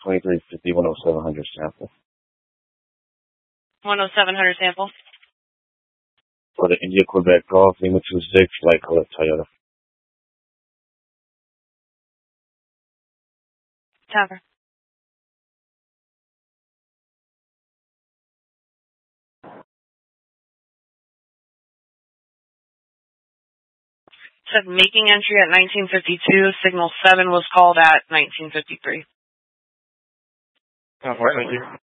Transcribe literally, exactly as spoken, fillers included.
twenty-three fifty one oh seven hundred sample. one oh seven hundred sample. For the India Quebec Golf Lima two six Light Color Toyota. Tapper. Said making entry at nineteen fifty-two. Signal seven was called at nineteen fifty-three. All right, thank you.